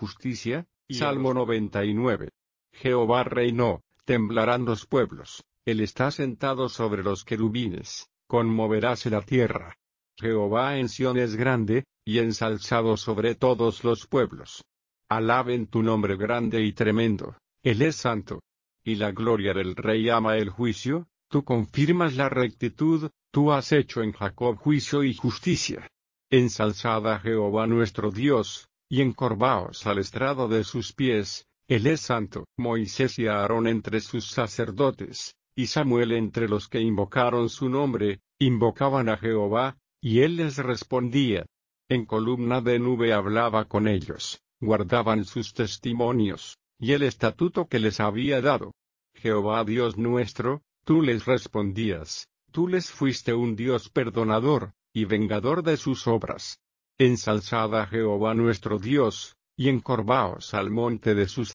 justicia. Y Salmo 99. Jehová reinó, temblarán los pueblos, él está sentado sobre los querubines, conmoveráse la tierra. Jehová en Sión es grande, y ensalzado sobre todos los pueblos. Alaben tu nombre grande y tremendo, él es santo. Y la gloria del Rey ama el juicio, tú confirmas la rectitud, tú has hecho en Jacob juicio y justicia. Ensalzad a Jehová nuestro Dios, y encorvaos al estrado de sus pies, él es santo. Moisés y Aarón entre sus sacerdotes, y Samuel entre los que invocaron su nombre, invocaban a Jehová, y él les respondía. En columna de nube hablaba con ellos, guardaban sus testimonios, y el estatuto que les había dado. Jehová Dios nuestro, tú les respondías, tú les fuiste un Dios perdonador, y vengador de sus obras. Ensalzad a Jehová nuestro Dios, y encorvaos al monte de su